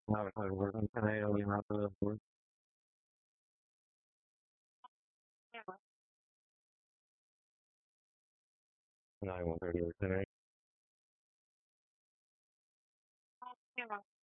Working today, I'll be out of work. And I won't go to work today.